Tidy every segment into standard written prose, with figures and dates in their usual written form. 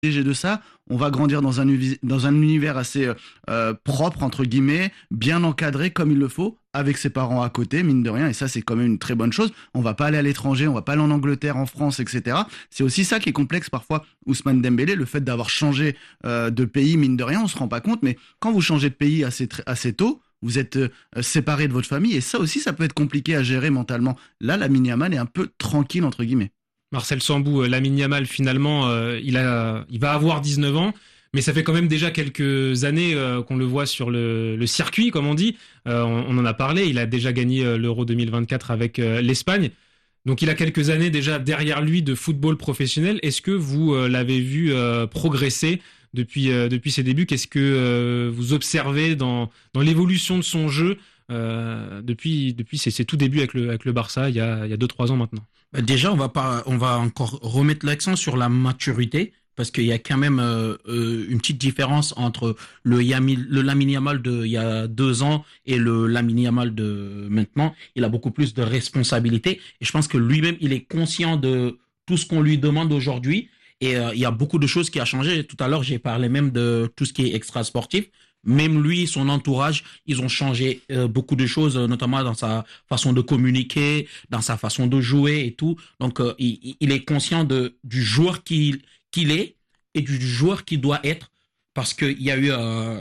de ça, on va grandir dans un univers assez propre, entre guillemets, bien encadré comme il le faut, avec ses parents à côté, mine de rien, et ça c'est quand même une très bonne chose. On va pas aller à l'étranger, on va pas aller en Angleterre, en France, etc. C'est aussi ça qui est complexe parfois, Ousmane Dembélé, le fait d'avoir changé de pays, mine de rien, on se rend pas compte, mais quand vous changez de pays assez tôt, vous êtes séparé de votre famille, et ça aussi, ça peut être compliqué à gérer mentalement. Là, Lamine Yamal est un peu tranquille, entre guillemets. Marcel Sambou, Lamine Yamal, finalement, il va avoir 19 ans, mais ça fait quand même déjà quelques années qu'on le voit sur le circuit, comme on dit. On en a parlé, il a déjà gagné l'Euro 2024 avec l'Espagne. Donc il a quelques années déjà derrière lui de football professionnel. Est-ce que vous l'avez vu progresser depuis ses débuts? Qu'est-ce que vous observez dans l'évolution de son jeu depuis ses tout débuts avec le Barça il y a 2-3 ans maintenant? Déjà, on va encore remettre l'accent sur la maturité, parce qu'il y a quand même une petite différence entre le Lamine Yamal de il y a 2 ans et le Lamine Yamal de maintenant. Il a beaucoup plus de responsabilités, et je pense que lui-même, il est conscient de tout ce qu'on lui demande aujourd'hui. Et il y a beaucoup de choses qui a changé. Tout à l'heure, j'ai parlé même de tout ce qui est extra-sportif. Même lui, son entourage, ils ont changé beaucoup de choses, notamment dans sa façon de communiquer, dans sa façon de jouer et tout. Donc, il est conscient du joueur qu'il est et du joueur qu'il doit être. Parce qu'il y a eu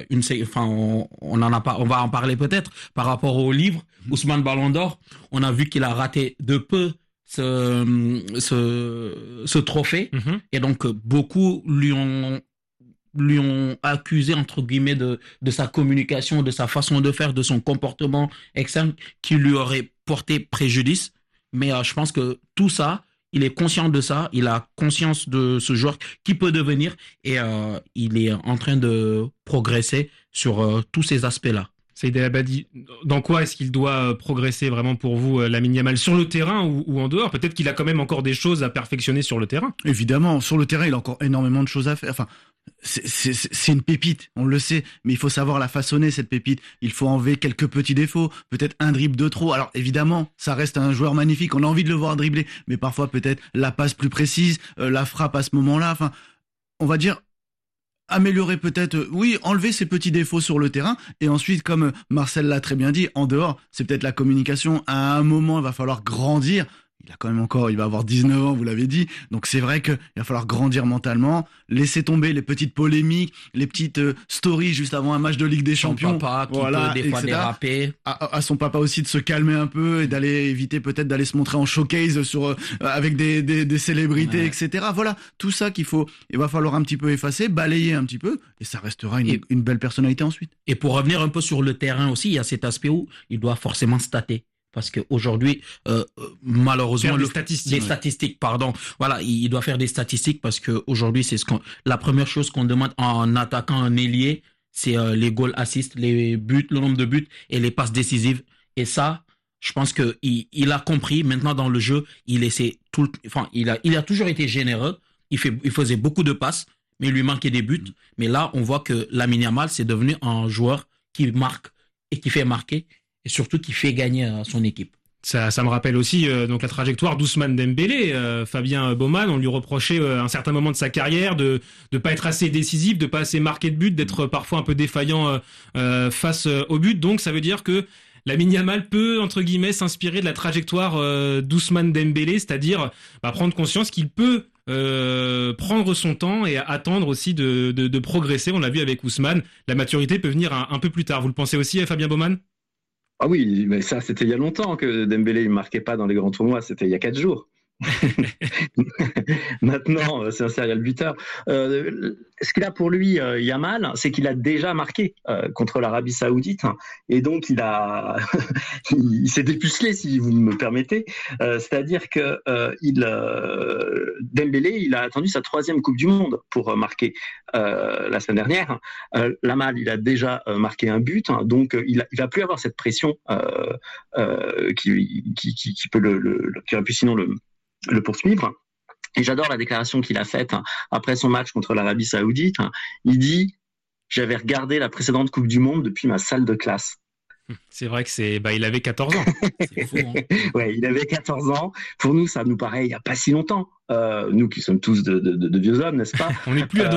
on va en parler peut-être par rapport au livre Ousmane Ballon d'Or. On a vu qu'il a raté de peu ce trophée. Et donc, beaucoup lui ont accusé, entre guillemets, de sa communication, de sa façon de faire, de son comportement externe qui lui aurait porté préjudice. Mais je pense que tout ça, il est conscient de ça, il a conscience de ce joueur qui peut devenir, et il est en train de progresser sur tous ces aspects-là. Saïd El Abadi, dans quoi est-ce qu'il doit progresser vraiment pour vous, Lamine Yamal, sur le terrain ou en dehors? Peut-être qu'il a quand même encore des choses à perfectionner sur le terrain. Évidemment, sur le terrain, il a encore énormément de choses à faire. Enfin, c'est une pépite, on le sait, mais il faut savoir la façonner, cette pépite. Il faut enlever quelques petits défauts, peut-être un dribble de trop. Alors évidemment, ça reste un joueur magnifique, on a envie de le voir dribbler, mais parfois peut-être la passe plus précise, la frappe à ce moment-là. Enfin, on va dire améliorer peut-être, oui, enlever ces petits défauts sur le terrain, et ensuite, comme Marcel l'a très bien dit, en dehors, c'est peut-être la communication. À un moment, il va falloir grandir. Il va avoir 19 ans, vous l'avez dit. Donc c'est vrai qu'il va falloir grandir mentalement, laisser tomber les petites polémiques, les petites stories juste avant un match de Ligue des Champions. Son papa qui peut des fois déraper. À son papa aussi de se calmer un peu et d'aller éviter peut-être d'aller se montrer en showcase avec des célébrités, etc. Voilà, tout ça il va falloir un petit peu effacer, balayer un petit peu, et ça restera une belle personnalité ensuite. Et pour revenir un peu sur le terrain aussi, il y a cet aspect où il doit forcément stater. Parce qu'aujourd'hui, malheureusement, les statistiques, pardon. Voilà, il doit faire des statistiques, parce qu'aujourd'hui, la première chose qu'on demande en attaquant un ailier, c'est les goals assists, les buts, le nombre de buts et les passes décisives. Et ça, je pense que il a compris. Maintenant, dans le jeu, il a toujours été généreux. Il faisait beaucoup de passes, mais il lui manquait des buts. Mais là, on voit que Lamine Yamal, c'est devenu un joueur qui marque et qui fait marquer, et surtout qui fait gagner son équipe. Ça me rappelle aussi donc la trajectoire d'Ousmane Dembélé. Fabien Baumann, on lui reprochait à un certain moment de sa carrière de pas être assez décisif, de pas assez marquer de but, d'être parfois un peu défaillant face au but. Donc ça veut dire que Lamine Yamal peut, entre guillemets, s'inspirer de la trajectoire d'Ousmane Dembélé, c'est-à-dire prendre conscience qu'il peut prendre son temps et attendre aussi de progresser. On l'a vu avec Ousmane, la maturité peut venir un peu plus tard. Vous le pensez aussi, Fabien Baumann? Ah oui, mais ça, c'était il y a longtemps que Dembélé ne marquait pas dans les grands tournois, c'était il y a 4 jours. Maintenant, c'est un serial buteur. Ce qu'il a pour lui, Yamal, c'est qu'il a déjà marqué contre l'Arabie Saoudite, et donc il s'est dépucelé, si vous me permettez. C'est-à-dire que Dembélé, il a attendu sa 3e Coupe du Monde pour marquer la semaine dernière. Yamal, il a déjà marqué un but, donc il va plus avoir cette pression qui aurait pu sinon le poursuivre. Et j'adore la déclaration qu'il a faite après son match contre l'Arabie Saoudite. Il dit « J'avais regardé la précédente Coupe du Monde depuis ma salle de classe ». C'est vrai que il avait 14 ans. C'est fou, hein. Ouais, il avait 14 ans. Pour nous, ça nous paraît il n'y a pas si longtemps. Nous qui sommes tous de vieux hommes, n'est-ce pas? On n'est plus